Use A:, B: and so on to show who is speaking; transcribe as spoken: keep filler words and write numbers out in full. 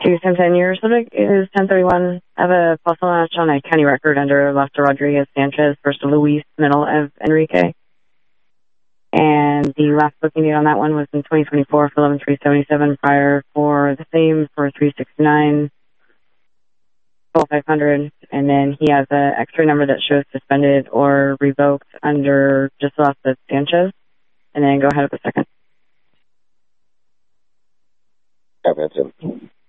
A: two ten ten years. Subject is ten thirty-one. I have a postal match on a county record under Lester Rodriguez Sanchez, first of Luis, middle of Enrique. And the last booking date on that one was in twenty twenty-four for eleven three seventy-seven, prior for the same for three sixty-nine, twelve five hundred. And then he has an extra number that shows suspended or revoked under just off the Sanchez. And then go ahead with the second.
B: Yeah, that's it.